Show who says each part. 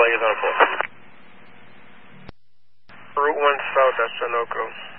Speaker 1: flag is on a 4.
Speaker 2: Route 1 South, that's Sunoco.